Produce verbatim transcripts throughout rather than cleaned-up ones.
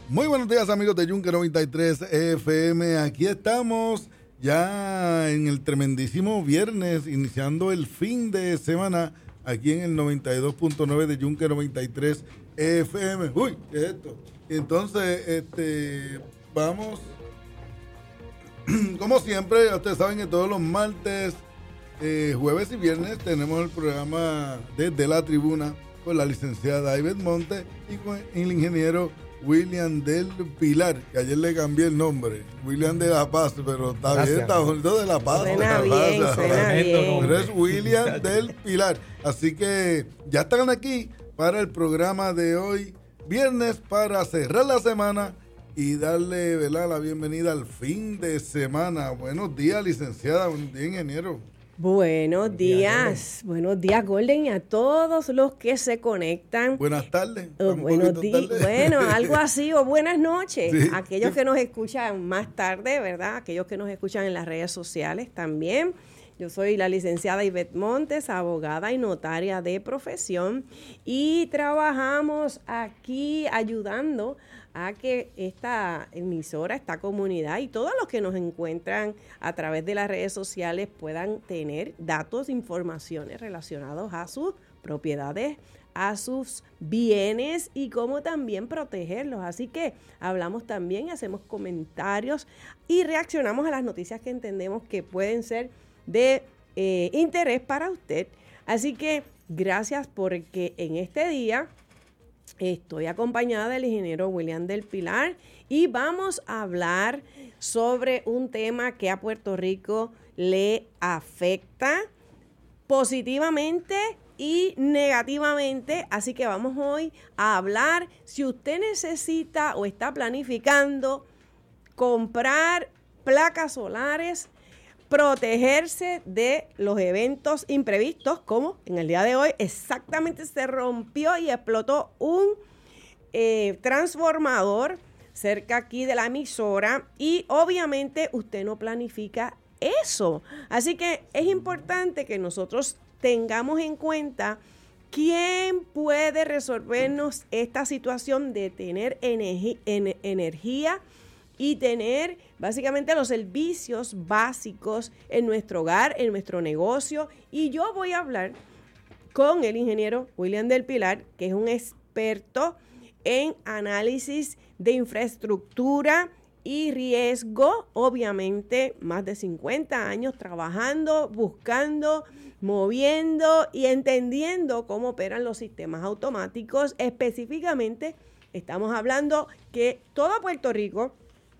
Muy buenos días, amigos de Yunque noventa y tres F M. Aquí estamos ya en el tremendísimo viernes, iniciando el fin de semana aquí en el noventa y dos punto nueve de Yunque noventa y tres F M. Uy, ¿qué es esto? Entonces, este, vamos, como siempre, ustedes saben que todos los martes, eh, jueves y viernes tenemos el programa Desde la Tribuna con la licenciada Ivette Montes y con el ingeniero William del Pilar, que ayer le cambié el nombre, William de la Paz, pero está Gracias. bien, está bonito de la Paz. Suena bien, suena bien. Pero es William del Pilar. Así que ya están aquí para el programa de hoy, viernes, para cerrar la semana y darle, ¿verdad?, la bienvenida al fin de semana. Buenos días, licenciada, buenos días, ingeniero. Buenos días, buenos días, Golden, y a todos los que se conectan. Buenas tardes. Oh, buenos días, bueno, algo así, o buenas noches. Sí. Aquellos que nos escuchan más tarde, ¿verdad? Aquellos que nos escuchan en las redes sociales también. Yo soy la licenciada Ivette Montes, abogada y notaria de profesión, y trabajamos aquí ayudando a que esta emisora, esta comunidad y todos los que nos encuentran a través de las redes sociales puedan tener datos, informaciones relacionados a sus propiedades, a sus bienes y cómo también protegerlos. Así que hablamos también, hacemos comentarios y reaccionamos a las noticias que entendemos que pueden ser de eh, interés para usted. Así que gracias porque en este día estoy acompañada del ingeniero William del Pilar y vamos a hablar sobre un tema que a Puerto Rico le afecta positivamente y negativamente. Así que vamos hoy a hablar si usted necesita o está planificando comprar placas solares, protegerse de los eventos imprevistos, como en el día de hoy exactamente se rompió y explotó un eh, transformador cerca aquí de la emisora y obviamente usted no planifica eso. Así que es importante que nosotros tengamos en cuenta quién puede resolvernos esta situación de tener energi- en- energía y tener básicamente los servicios básicos en nuestro hogar, en nuestro negocio. Y yo voy a hablar con el ingeniero William del Pilar, que es un experto en análisis de infraestructura y riesgo, obviamente más de cincuenta años trabajando, buscando, moviendo y entendiendo cómo operan los sistemas automáticos. Específicamente estamos hablando que todo Puerto Rico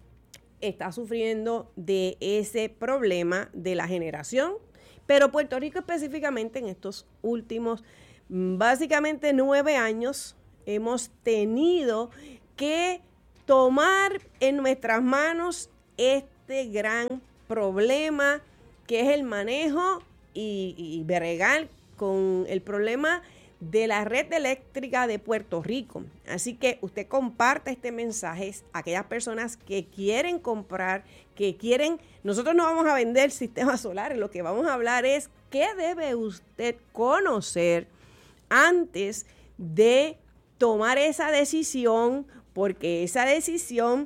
está sufriendo de ese problema de la generación, pero Puerto Rico específicamente en estos últimos básicamente nueve años hemos tenido que tomar en nuestras manos este gran problema que es el manejo y, y bregar con el problema de la red eléctrica de Puerto Rico. Así que usted comparte este mensaje a aquellas personas que quieren comprar, que quieren. Nosotros no vamos a vender sistemas solares, lo que vamos a hablar es qué debe usted conocer antes de tomar esa decisión, porque esa decisión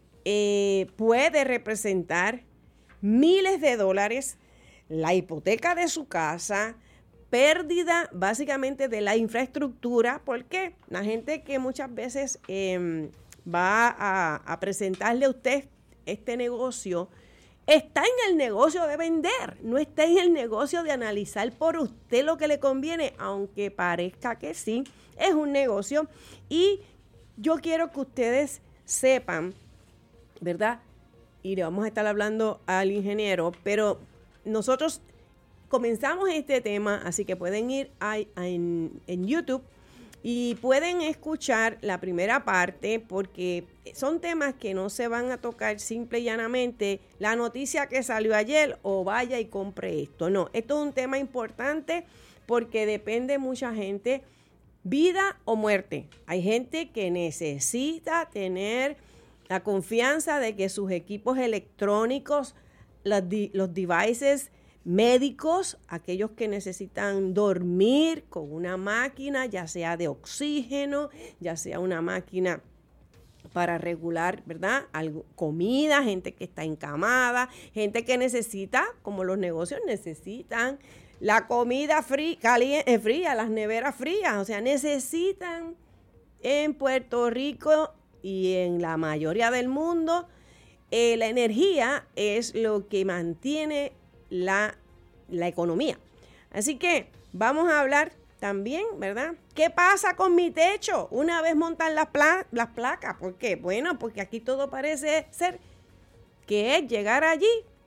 eh, puede representar miles de dólares, la hipoteca de su casa, pérdida básicamente de la infraestructura, porque la gente que muchas veces eh, va a, a presentarle a usted este negocio, está en el negocio de vender, no está en el negocio de analizar por usted lo que le conviene, aunque parezca que sí, es un negocio. Y yo quiero que ustedes sepan, ¿verdad? Y le vamos a estar hablando al ingeniero, pero nosotros comenzamos este tema, así que pueden ir a, a en, en YouTube y pueden escuchar la primera parte porque son temas que no se van a tocar simple y llanamente la noticia que salió ayer o vaya y compre esto. No, esto es un tema importante porque depende mucha gente, vida o muerte. Hay gente que necesita tener la confianza de que sus equipos electrónicos, los, los devices médicos, aquellos que necesitan dormir con una máquina, ya sea de oxígeno, ya sea una máquina para regular, ¿verdad? Algo, comida, gente que está encamada, gente que necesita, como los negocios necesitan, la comida fría, caliente, fría, las neveras frías, o sea, necesitan en Puerto Rico y en la mayoría del mundo, eh, la energía es lo que mantiene la, la economía. Así que vamos a hablar también, ¿verdad? ¿Qué pasa con mi techo una vez montan las, pla- las placas? ¿Por qué? Bueno, porque aquí todo parece ser que es llegar allí,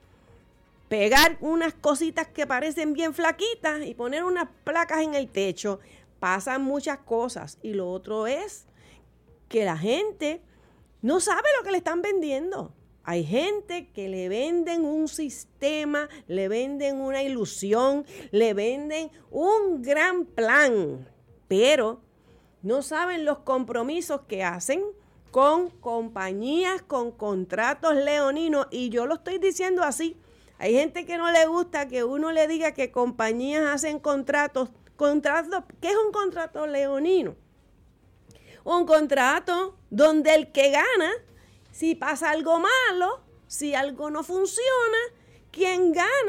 pegar unas cositas que parecen bien flaquitas y poner unas placas en el techo. Pasan muchas cosas. Y lo otro es que la gente no sabe lo que le están vendiendo. Hay gente que le venden un sistema, le venden una ilusión, le venden un gran plan, pero no saben los compromisos que hacen con compañías, con contratos leoninos. Y yo lo estoy diciendo así. Hay gente que no le gusta que uno le diga que compañías hacen contratos. Contratos, ¿qué es un contrato leonino? Un contrato donde el que gana, si pasa algo malo, si algo no funciona, quien gana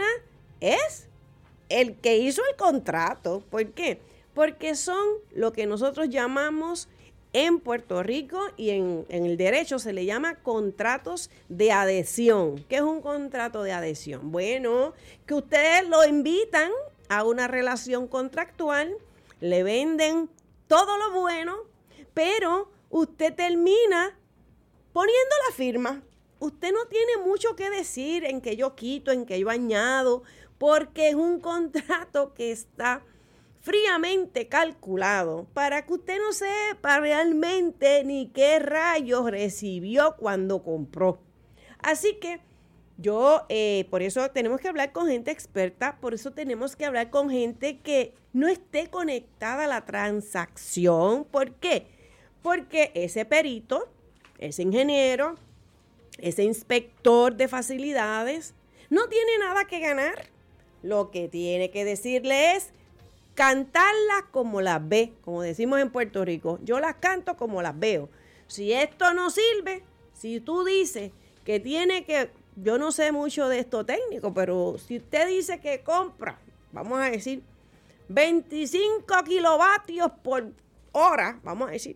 es el que hizo el contrato. ¿Por qué? Porque son lo que nosotros llamamos en Puerto Rico y en, en el derecho se le llama contratos de adhesión. ¿Qué es un contrato de adhesión? Bueno, que ustedes lo invitan a una relación contractual, le venden todo lo bueno, pero usted termina poniendo la firma. Usted no tiene mucho que decir en que yo quito, en que yo añado, porque es un contrato que está fríamente calculado para que usted no sepa realmente ni qué rayos recibió cuando compró. Así que yo, eh, por eso tenemos que hablar con gente experta, por eso tenemos que hablar con gente que no esté conectada a la transacción. ¿Por qué? Porque ese perito, ese ingeniero, ese inspector de facilidades, no tiene nada que ganar. Lo que tiene que decirle es cantarlas como las ve, como decimos en Puerto Rico. Yo las canto como las veo. Si esto no sirve, si tú dices que tiene que, yo no sé mucho de esto técnico, pero si usted dice que compra, vamos a decir, veinticinco kilovatios por hora, vamos a decir,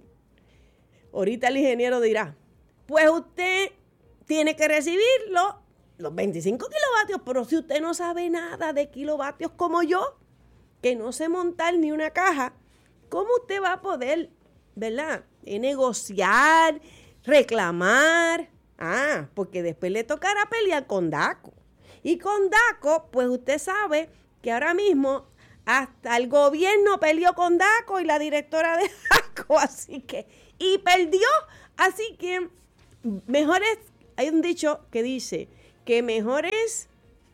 ahorita el ingeniero dirá, pues usted tiene que recibirlo, los veinticinco kilovatios, pero si usted no sabe nada de kilovatios como yo, que no sé montar ni una caja, ¿cómo usted va a poder, verdad, eh, negociar, reclamar? Ah, porque después le tocará pelear con DACO. Y con DACO, pues usted sabe que ahora mismo hasta el gobierno peleó con DACO y la directora de DACO, así que, y perdió. Así que mejor es, hay un dicho que dice que mejor es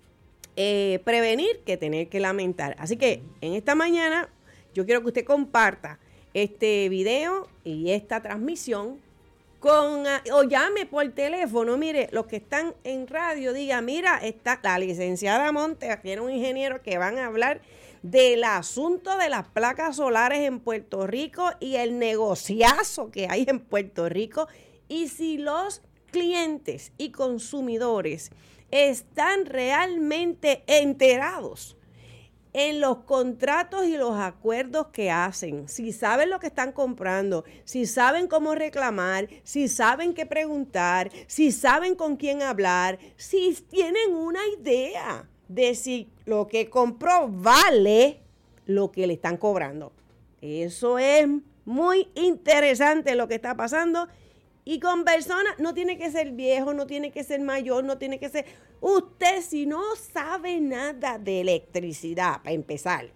eh, prevenir que tener que lamentar. Así que en esta mañana yo quiero que usted comparta este video y esta transmisión con, o llame por teléfono. Mire, los que están en radio, diga, mira, está la licenciada Montes, tiene un ingeniero que van a hablar del asunto de las placas solares en Puerto Rico y el negociazo que hay en Puerto Rico. Y si los clientes y consumidores están realmente enterados en los contratos y los acuerdos que hacen, si saben lo que están comprando, si saben cómo reclamar, si saben qué preguntar, si saben con quién hablar, si tienen una idea de si lo que compró vale lo que le están cobrando. Eso es muy interesante lo que está pasando. Y con personas, no tiene que ser viejo, no tiene que ser mayor, no tiene que ser... Usted, si no sabe nada de electricidad, para empezar,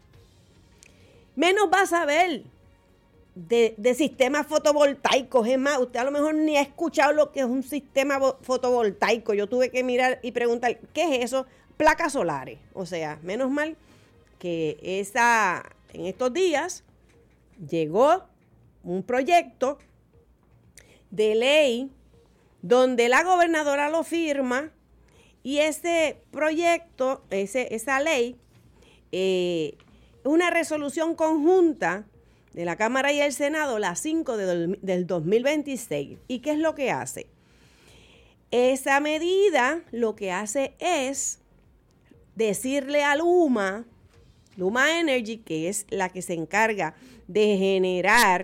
menos va a saber de, de sistemas fotovoltaicos. Es más, usted a lo mejor ni ha escuchado lo que es un sistema fotovoltaico. Yo tuve que mirar y preguntar, ¿qué es eso? Placas solares. O sea, menos mal que esa, en estos días llegó un proyecto de ley donde la gobernadora lo firma y ese proyecto, ese, esa ley, eh, una resolución conjunta de la Cámara y el Senado, la cinco de, del dos mil veintiséis. ¿Y qué es lo que hace? Esa medida lo que hace es decirle a Luma, Luma Energy, que es la que se encarga de generar,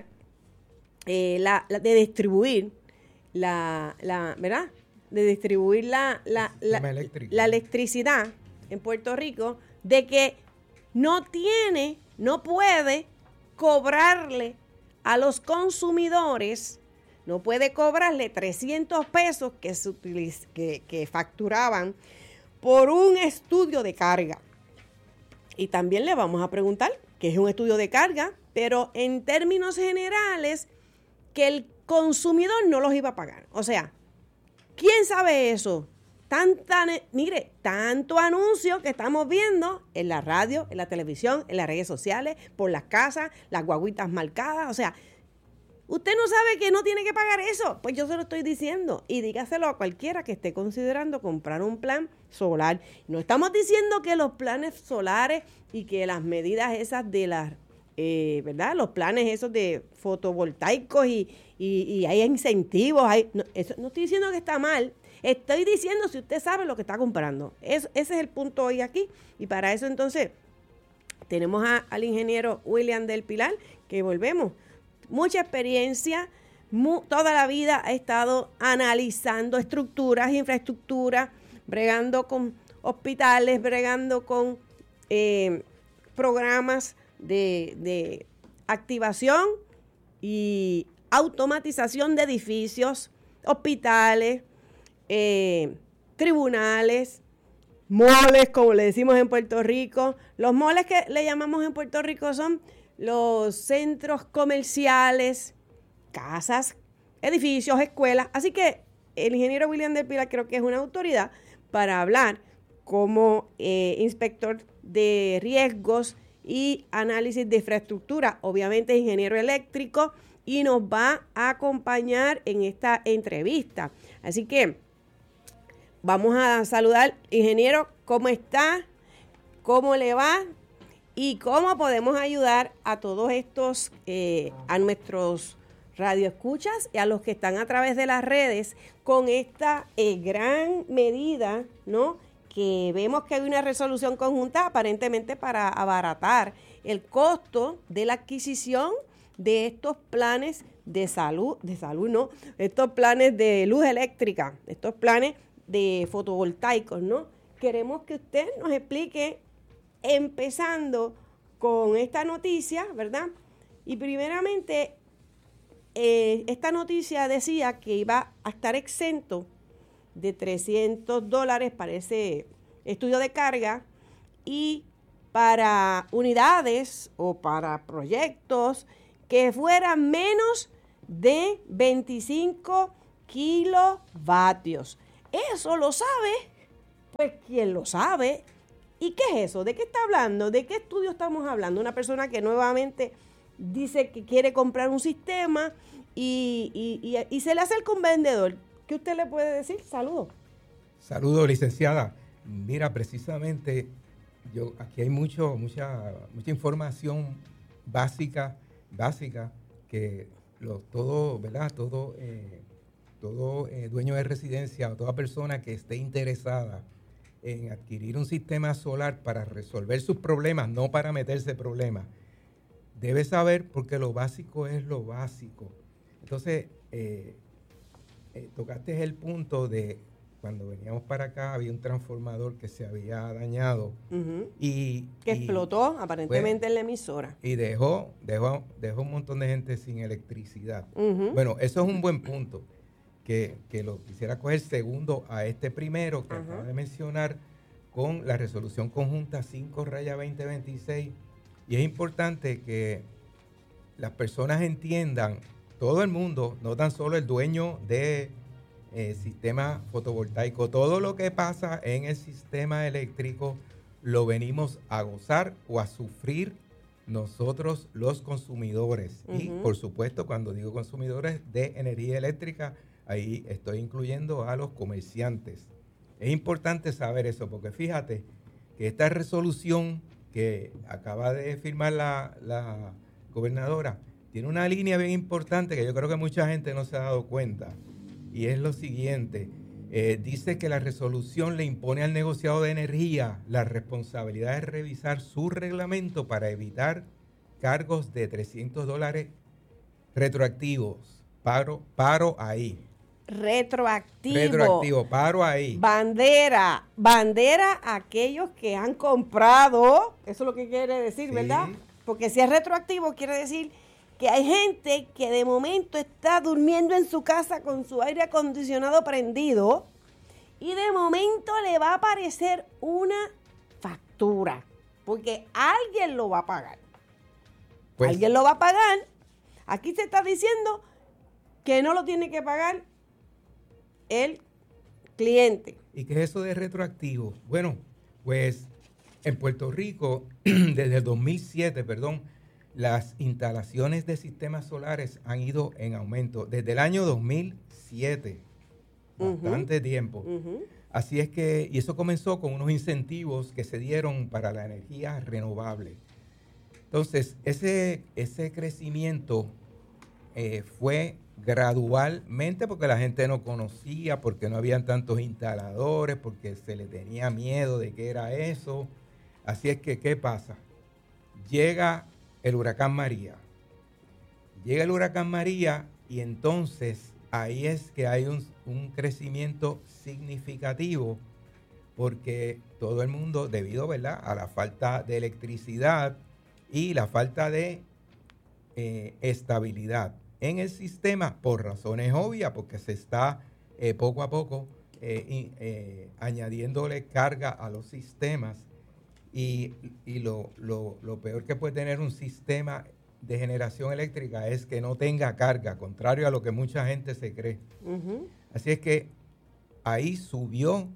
eh, la, la, de distribuir la, la, ¿verdad? De distribuir la, la, la, la electricidad en Puerto Rico, de que no tiene, no puede cobrarle a los consumidores, no puede cobrarle trescientos pesos que, se utiliz, que, que facturaban por un estudio de carga. Y también le vamos a preguntar qué es un estudio de carga, pero en términos generales, que el consumidor no los iba a pagar. O sea, ¿quién sabe eso? Tanta, mire, tanto anuncio que estamos viendo en la radio, en la televisión, en las redes sociales, por las casas, las guaguitas marcadas. O sea, usted no sabe que no tiene que pagar eso. Pues yo se lo estoy diciendo. Y dígaselo a cualquiera que esté considerando comprar un plan solar. No estamos diciendo que los planes solares y que las medidas esas de las, eh, ¿verdad? Los planes esos de fotovoltaicos y, y, y hay incentivos. Hay, no, eso, no estoy diciendo que está mal. Estoy diciendo si usted sabe lo que está comprando. Es, ese es el punto hoy aquí. Y para eso entonces tenemos a, al ingeniero William del Pilar, que volvemos. Mucha experiencia, mu, toda la vida ha estado analizando estructuras, infraestructuras, bregando con hospitales, bregando con eh, programas de, de activación y automatización de edificios, hospitales, eh, tribunales, moles, como le decimos en Puerto Rico. Los moles que le llamamos en Puerto Rico son los centros comerciales, casas, edificios, escuelas. Así que el ingeniero William del Pilar creo que es una autoridad para hablar como eh, inspector de riesgos y análisis de infraestructura. Obviamente es ingeniero eléctrico y nos va a acompañar en esta entrevista. Así que vamos a saludar, ingeniero, ¿cómo está? ¿Cómo le va? ¿Y cómo podemos ayudar a todos estos, eh, a nuestros radioescuchas y a los que están a través de las redes con esta eh, gran medida, ¿no? Que vemos que hay una resolución conjunta aparentemente para abaratar el costo de la adquisición de estos planes de salud, de salud no, estos planes de luz eléctrica, estos planes de fotovoltaicos, ¿no? Queremos que usted nos explique, empezando con esta noticia, ¿verdad? Y primeramente, eh, esta noticia decía que iba a estar exento de trescientos dólares para ese estudio de carga y para unidades o para proyectos que fueran menos de veinticinco kilovatios. ¿Eso lo sabe? Pues ¿quién lo sabe? ¿Y qué es eso? ¿De qué está hablando? ¿De qué estudio estamos hablando? Una persona que nuevamente dice que quiere comprar un sistema y, y, y, y se le acerca un vendedor. ¿Qué usted le puede decir? Saludos. Saludos, licenciada. Mira, precisamente, yo aquí hay mucho, mucha, mucha información básica, básica que lo, todo, ¿verdad? Todo, eh, todo eh, dueño de residencia o toda persona que esté interesada en adquirir un sistema solar para resolver sus problemas, no para meterse problemas, debe saber, porque lo básico es lo básico. Entonces, eh, eh, tocaste el punto de cuando veníamos para acá había un transformador que se había dañado Uh-huh. y que y, explotó aparentemente pues, en la emisora. Y dejó, dejó, dejó un montón de gente sin electricidad. Uh-huh. Bueno, eso es un buen punto, que, que lo quisiera coger segundo a este primero que uh-huh. acaba de mencionar, con la resolución conjunta cinco raya veinte veintiséis. Y es importante que las personas entiendan, todo el mundo, no tan solo el dueño de eh, sistema fotovoltaico, todo lo que pasa en el sistema eléctrico lo venimos a gozar o a sufrir nosotros los consumidores. Uh-huh. Y por supuesto, cuando digo consumidores de energía eléctrica, ahí estoy incluyendo a los comerciantes. Es importante saber eso, porque fíjate que esta resolución que acaba de firmar la, la gobernadora, tiene una línea bien importante que yo creo que mucha gente no se ha dado cuenta. Y es lo siguiente. Eh, dice que la resolución le impone al negociado de energía la responsabilidad de revisar su reglamento para evitar cargos de trescientos dólares retroactivos. Paro, paro ahí. Retroactivo. Retroactivo, paro ahí. Bandera, bandera a aquellos que han comprado, eso es lo que quiere decir, sí, ¿verdad? Porque si es retroactivo quiere decir que hay gente que de momento está durmiendo en su casa con su aire acondicionado prendido y de momento le va a aparecer una factura, porque alguien lo va a pagar. Pues, alguien lo va a pagar. Aquí se está diciendo que no lo tiene que pagar el cliente. ¿Y qué es eso de retroactivo? Bueno, pues en Puerto Rico, desde el dos mil siete, perdón, las instalaciones de sistemas solares han ido en aumento. Desde el año dos mil siete, bastante uh-huh. tiempo. Uh-huh. Así es que, y eso comenzó con unos incentivos que se dieron para la energía renovable. Entonces, ese, ese crecimiento eh, fue gradualmente porque la gente no conocía, porque no habían tantos instaladores, porque se le tenía miedo de qué era eso. Así es que, ¿qué pasa? Llega el huracán María. Llega el huracán María y entonces ahí es que hay un, un crecimiento significativo porque todo el mundo, debido, ¿verdad?, a la falta de electricidad y la falta de eh, estabilidad en el sistema, por razones obvias, porque se está eh, poco a poco eh, y, eh, añadiéndole carga a los sistemas. Y, y lo, lo, lo peor que puede tener un sistema de generación eléctrica es que no tenga carga, contrario a lo que mucha gente se cree. Uh-huh. Así es que ahí subió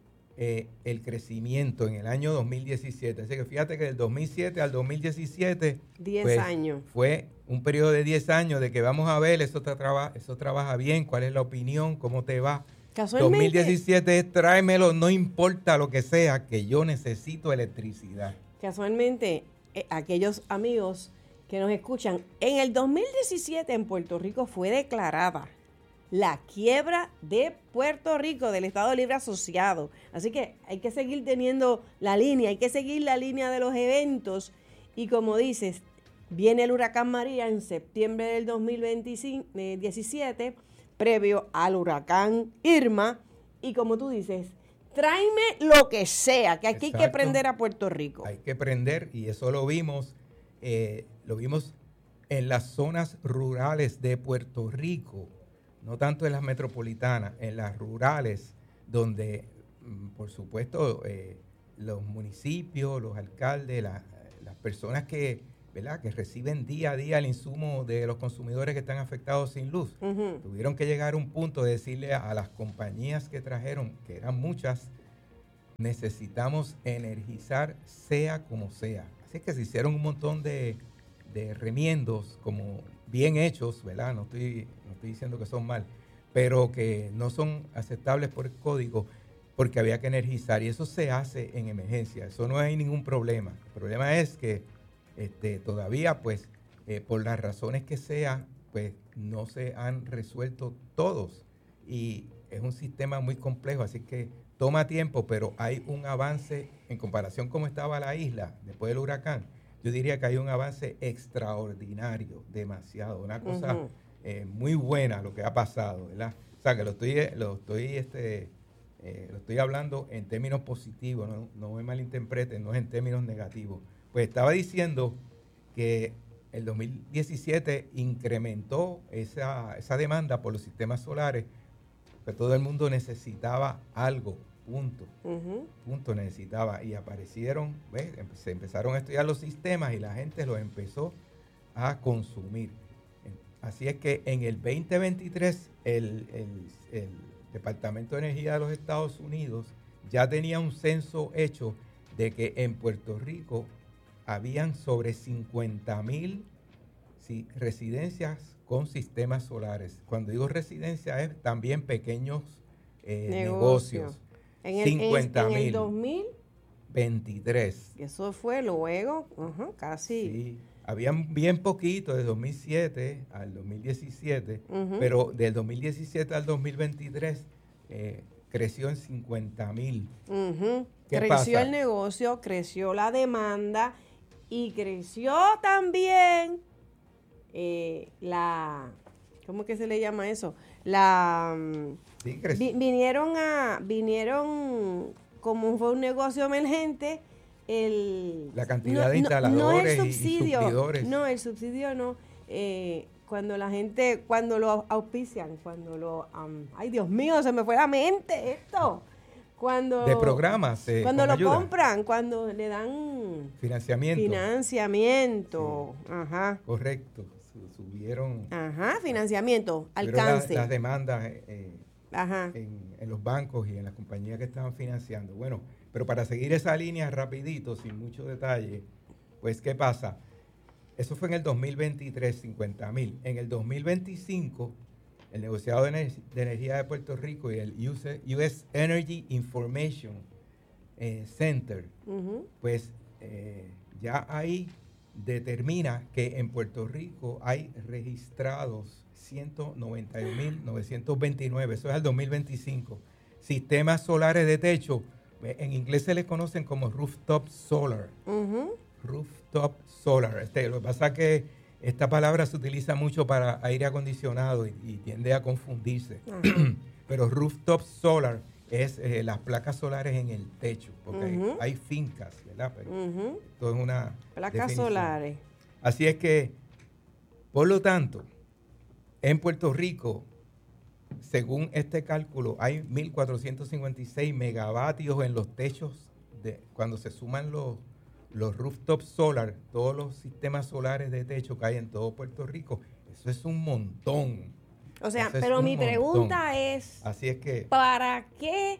eh, el crecimiento en el año dos mil diecisiete. Así que fíjate que del dos mil siete al dos mil diecisiete diez pues, años. Fue un periodo de diez años de que vamos a ver, eso, traba, eso trabaja bien, cuál es la opinión, cómo te va. Casualmente, dos mil diecisiete es tráemelo, no importa lo que sea, que yo necesito electricidad. Casualmente, eh, aquellos amigos que nos escuchan, en el dos mil diecisiete en Puerto Rico fue declarada la quiebra de Puerto Rico, del Estado Libre Asociado. Así que hay que seguir teniendo la línea, hay que seguir la línea de los eventos. Y como dices, viene el huracán María en septiembre del dos mil diecisiete, previo al huracán Irma, y como tú dices, tráeme lo que sea, que aquí Exacto. hay que prender a Puerto Rico. Hay que prender, y eso lo vimos, eh, lo vimos en las zonas rurales de Puerto Rico, no tanto en las metropolitanas, en las rurales, donde, por supuesto, eh, los municipios, los alcaldes, la, las personas que... ¿verdad?, que reciben día a día el insumo de los consumidores que están afectados sin luz. Uh-huh. Tuvieron que llegar a un punto de decirle a, a las compañías que trajeron, que eran muchas, necesitamos energizar sea como sea. Así que se hicieron un montón de, de remiendos como bien hechos, ¿verdad? No estoy, no estoy diciendo que son mal, pero que no son aceptables por el código porque había que energizar. Y eso se hace en emergencia. Eso no hay ningún problema. El problema es que Este, todavía, pues, eh, por las razones que sea, pues, no se han resuelto todos. Y es un sistema muy complejo, así que toma tiempo, pero hay un avance en comparación con cómo estaba la isla después del huracán. Yo diría que hay un avance extraordinario, demasiado, una cosa uh-huh. eh, muy buena lo que ha pasado, ¿verdad? O sea, que lo estoy, lo estoy, este, eh, lo estoy hablando en términos positivos, no, no me malinterpreten, no es en términos negativos. Pues estaba diciendo que el dos mil diecisiete incrementó esa, esa demanda por los sistemas solares, que todo el mundo necesitaba algo, punto, uh-huh. punto necesitaba. Y aparecieron, ¿ves? Se empezaron a estudiar los sistemas y la gente los empezó a consumir. Así es que en el veinte veintitrés el, el, el Departamento de Energía de los Estados Unidos ya tenía un censo hecho de que en Puerto Rico habían sobre cincuenta mil sí, residencias con sistemas solares. Cuando digo residencia es también pequeños eh, Negocio. negocios. En el, cincuenta mil. En el dos mil veintitrés. Eso fue luego, uh-huh, casi. Sí. habían bien poquito de dos mil siete al dos mil diecisiete, uh-huh. pero del dos mil diecisiete al dos mil veintitrés eh, creció en cincuenta mil. Uh-huh. Creció pasa? el negocio, creció la demanda y creció también eh, la, ¿cómo que se le llama eso? La sí, vi, vinieron a, vinieron como fue un negocio emergente. El, la cantidad no, de instaladores no, no el subsidio, y suplidores. No, el subsidio no. Eh, cuando la gente, cuando lo auspician, cuando lo... Um, ay, Dios mío, se me fue la mente esto. Cuando, de programas. Eh, cuando lo ayuda. compran, cuando le dan... Financiamiento. Financiamiento, sí. Ajá. Correcto, subieron... Ajá, financiamiento, alcance. Las la demandas eh, Ajá. En, en los bancos y en las compañías que estaban financiando. Bueno... Pero para seguir esa línea rapidito, sin mucho detalle, pues ¿qué pasa? Eso fue en el dos mil veintitrés, cincuenta mil. En el dos mil veinticinco, el negociado de, ener- de energía de Puerto Rico y el U S Energy Information eh, Center, uh-huh. pues eh, ya ahí determina que en Puerto Rico hay registrados ciento noventa y un mil novecientos veintinueve, eso es el dos mil veinticinco, sistemas solares de techo. En inglés se les conocen como rooftop solar. Uh-huh. Rooftop solar. Este, lo que pasa es que esta palabra se utiliza mucho para aire acondicionado y, y tiende a confundirse. Uh-huh. Pero rooftop solar es eh, las placas solares en el techo, porque uh-huh. hay, hay fincas, ¿verdad? Pero uh-huh. esto es una placas definición. solares. Así es que, por lo tanto, en Puerto Rico, según este cálculo, hay mil cuatrocientos cincuenta y seis megavatios en los techos de cuando se suman los, los rooftop solar, todos los sistemas solares de techo que hay en todo Puerto Rico. Eso es un montón. O sea, pero mi montón. pregunta es, así es que, ¿para qué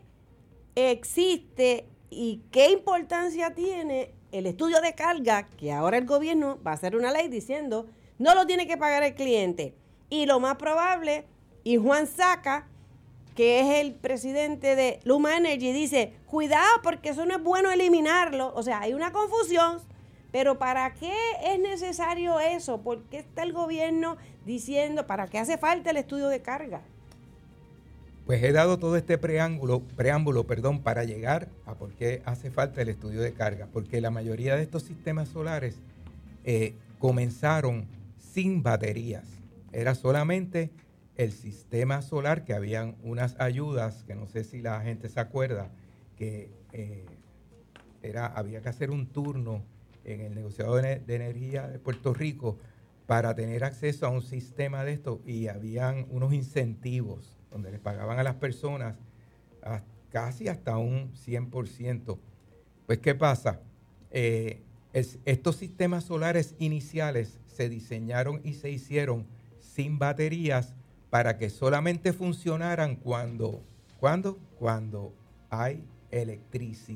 existe y qué importancia tiene el estudio de carga que ahora el gobierno va a hacer una ley diciendo no lo tiene que pagar el cliente? Y lo más probable... Y Juan Saca, que es el presidente de Luma Energy, dice, cuidado porque eso no es bueno eliminarlo. O sea, hay una confusión, pero ¿para qué es necesario eso? ¿Por qué está el gobierno diciendo, para qué hace falta el estudio de carga? Pues he dado todo este preámbulo, preámbulo perdón, para llegar a por qué hace falta el estudio de carga. Porque la mayoría de estos sistemas solares eh, comenzaron sin baterías. Era solamente... el sistema solar, que habían unas ayudas, que no sé si la gente se acuerda, que eh, era había que hacer un turno en el negociado de, de energía de Puerto Rico para tener acceso a un sistema de esto, y habían unos incentivos donde les pagaban a las personas a, casi hasta un cien por ciento. Pues, ¿qué pasa? Eh, es, estos sistemas solares iniciales se diseñaron y se hicieron sin baterías, para que solamente funcionaran cuando, ¿cuándo? Cuando hay electricidad.